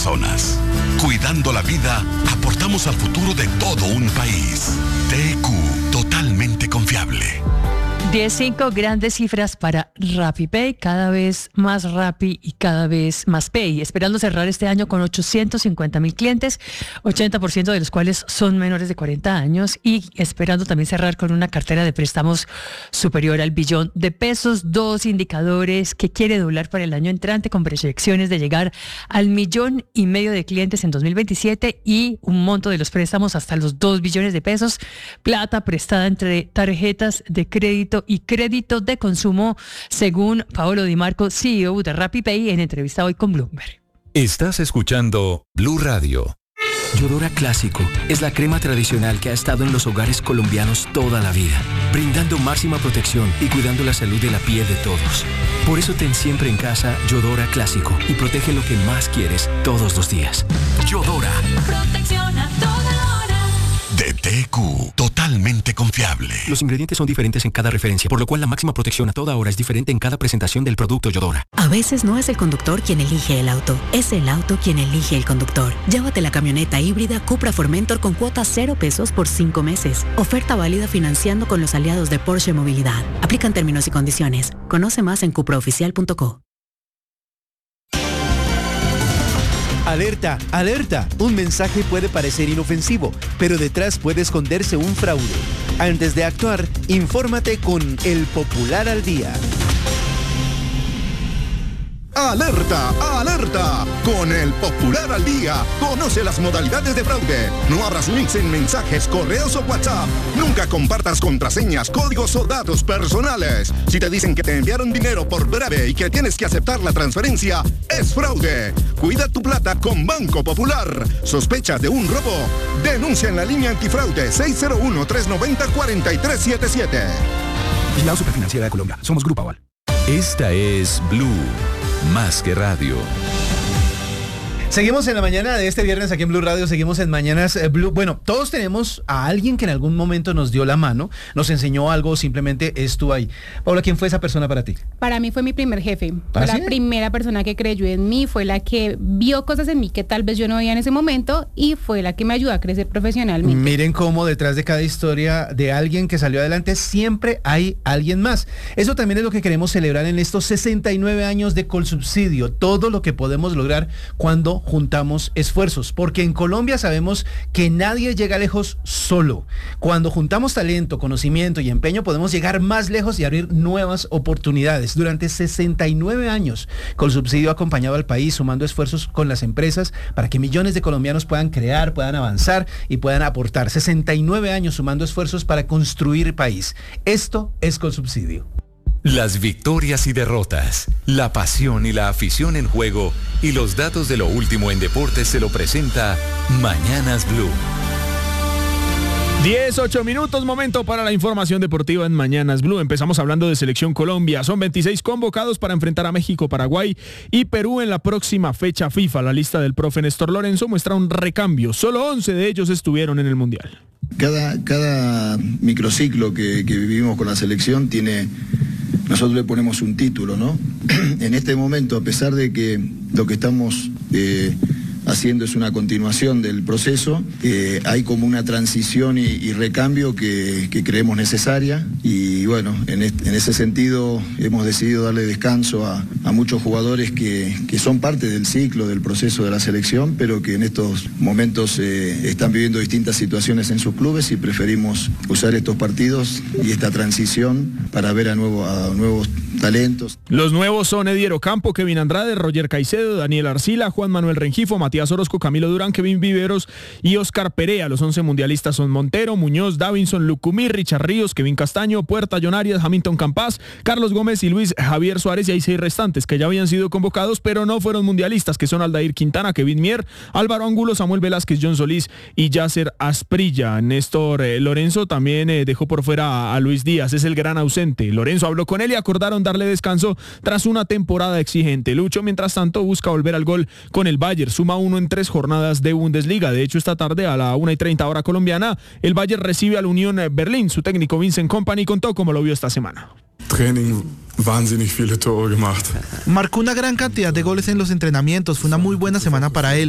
personas. Cuidando la vida, aportamos al futuro de todo un país. TQ, totalmente confiable. 15 grandes cifras para RappiPay, cada vez más Rappi y cada vez más Pay, esperando cerrar este año con 850,000 clientes, 80% de los cuales son menores de 40 años y esperando también cerrar con una cartera de préstamos superior al billón de pesos, 2 indicadores que quiere doblar para el año entrante con proyecciones de llegar al 1,5 millones de clientes en 2027 y un monto de los préstamos hasta los 2 billones de pesos, plata prestada entre tarjetas de crédito y crédito de consumo, según Paolo Di Marco, CEO de RappiPay, en entrevista hoy con Bloomberg. Estás escuchando Blue Radio. Yodora Clásico es la crema tradicional que ha estado en los hogares colombianos toda la vida, brindando máxima protección y cuidando la salud de la piel de todos. Por eso ten siempre en casa Yodora Clásico y protege lo que más quieres todos los días. Yodora. Protección a toda hora. De TQ, totalmente confiable. Los ingredientes son diferentes en cada referencia, por lo cual la máxima protección a toda hora es diferente en cada presentación del producto Yodora. A veces no es el conductor quien elige el auto, es el auto quien elige el conductor. Llévate la camioneta híbrida Cupra Formentor con cuota 0 pesos por 5 meses. Oferta válida financiando con los aliados de Porsche Movilidad. Aplican términos y condiciones. Conoce más en cupraoficial.co. Alerta, alerta. Un mensaje puede parecer inofensivo, pero detrás puede esconderse un fraude. Antes de actuar, infórmate con El Popular al Día. ¡Alerta! ¡Alerta! Con El Popular al Día, conoce las modalidades de fraude. No abras links en mensajes, correos o WhatsApp. Nunca compartas contraseñas, códigos o datos personales. Si te dicen que te enviaron dinero por breve y que tienes que aceptar la transferencia, es fraude. Cuida tu plata con Banco Popular. ¿Sospecha de un robo? Denuncia en la línea antifraude 601-390-4377. Vigilado Superfinanciera de Colombia. Somos Grupo Aval. Esta es Blue, más que radio. Seguimos en la mañana de este viernes aquí en Blue Radio, seguimos en Mañanas Blue. Bueno, todos tenemos a alguien que en algún momento nos dio la mano, nos enseñó algo, simplemente estuvo ahí. Paula, ¿quién fue esa persona para ti? Para mí fue mi primer jefe, fue la primera persona que creyó en mí, fue la que vio cosas en mí que tal vez yo no veía en ese momento y fue la que me ayudó a crecer profesionalmente. Miren cómo detrás de cada historia de alguien que salió adelante siempre hay alguien más. Eso también es lo que queremos celebrar en estos 69 años de Colsubsidio, todo lo que podemos lograr cuando juntamos esfuerzos, porque en Colombia sabemos que nadie llega lejos solo. Cuando juntamos talento, conocimiento y empeño podemos llegar más lejos y abrir nuevas oportunidades. Durante 69 años, Colsubsidio ha acompañado al país sumando esfuerzos con las empresas para que millones de colombianos puedan crear, puedan avanzar y puedan aportar. 69 años sumando esfuerzos para construir país. Esto es Colsubsidio. Las victorias y derrotas, la pasión y la afición en juego y los datos de lo último en deportes se lo presenta Mañanas Blue. 18 minutos, momento para la información deportiva en Mañanas Blue. Empezamos hablando de Selección Colombia. Son 26 convocados para enfrentar a México, Paraguay y Perú en la próxima fecha FIFA. La lista del profe Néstor Lorenzo muestra un recambio. Solo 11 de ellos estuvieron en el Mundial. Cada microciclo que vivimos con la selección tiene... Nosotros le ponemos un título, ¿no? En este momento, a pesar de que lo que estamos haciendo es una continuación del proceso, hay como una transición y recambio que creemos necesaria y bueno, en ese sentido hemos decidido darle descanso a muchos jugadores que son parte del ciclo, del proceso de la selección, pero que en estos momentos están viviendo distintas situaciones en sus clubes y preferimos usar estos partidos y esta transición para ver a nuevos talentos. Los nuevos son Edier Ocampo, Kevin Andrade, Roger Caicedo, Daniel Arcila, Juan Manuel Rengifo, Matías Orozco, Camilo Durán, Kevin Viveros y Oscar Perea. Los 11 mundialistas son Montero, Muñoz, Davinson, Lucumí, Richard Ríos, Kevin Castaño, Puerta, John Arias, Hamilton Campas, Carlos Gómez y Luis Javier Suárez, y hay 6 restantes que ya habían sido convocados pero no fueron mundialistas, que son Aldair Quintana, Kevin Mier, Álvaro Angulo, Samuel Velázquez, John Solís y Yasser Asprilla. Néstor Lorenzo también dejó por fuera a Luis Díaz, es el gran ausente. Lorenzo habló con él y acordaron darle descanso tras una temporada exigente. Lucho, mientras tanto, busca volver al gol con el Bayern, suma 1 en 3 jornadas de Bundesliga. De hecho, esta tarde a la 1:30 hora colombiana, el Bayern recibe al Unión Berlín. Su técnico Vincent Kompany contó cómo lo vio esta semana. Training, wahnsinnig viele Tore gemacht. Marcó una gran cantidad de goles en los entrenamientos, fue una muy buena semana para él.